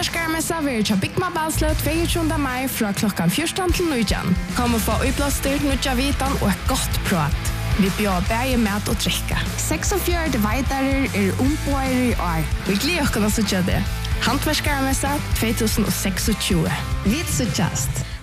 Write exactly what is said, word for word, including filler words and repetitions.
Handverksmessa vil til Big Mabalslø tjueåtte mai fra klokkan fjorton til nitton. Kom og få utblåstyrt nødja vitan og et godt prat. Vi bjør bæge mat og drikka. seksogfjøruti veitarer er ombøyer i år. Vi gleder oss å se det. Handverksmessa tjuetusen og seksogtjúgu. Vi så just.